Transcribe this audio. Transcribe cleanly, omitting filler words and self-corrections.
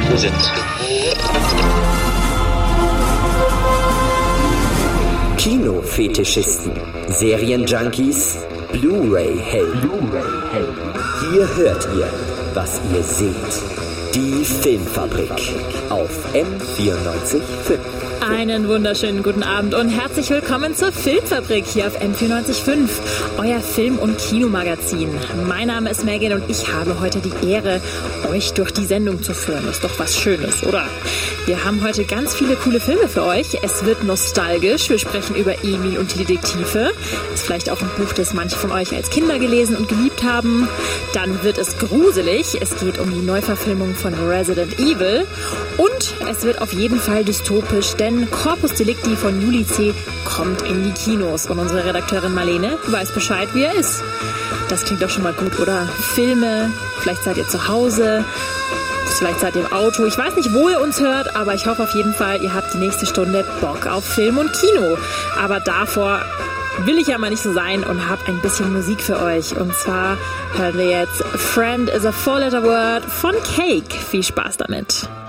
sind. Kinofetischisten, Serienjunkies, Blu-ray-Helden. Hier hört ihr, was ihr seht. Die Filmfabrik auf M94.5. Einen wunderschönen guten Abend und herzlich willkommen zur Filmfabrik hier auf M94.5, euer Film- und Kinomagazin. Mein Name ist Megan und ich habe heute die Ehre, euch durch die Sendung zu führen. Ist doch was Schönes, oder? Wir haben heute ganz viele coole Filme für euch. Es wird nostalgisch. Wir sprechen über Emil und die Detektive. Ist vielleicht auch ein Buch, das manche von euch als Kinder gelesen und geliebt haben. Dann wird es gruselig. Es geht um die Neuverfilmung von Resident Evil. Und es wird auf jeden Fall dystopisch, denn Corpus Delicti von Juli C. kommt in die Kinos. Und unsere Redakteurin Marlene weiß Bescheid, wie er ist. Das klingt doch schon mal gut, oder? Filme, vielleicht seid ihr zu Hause, vielleicht seid ihr im Auto. Ich weiß nicht, wo ihr uns hört, aber ich hoffe auf jeden Fall, ihr habt die nächste Stunde Bock auf Film und Kino. Aber davor will ich ja mal nicht so sein und habe ein bisschen Musik für euch. Und zwar hören wir jetzt Friend is a Four-Letter Word von Cake. Viel Spaß damit.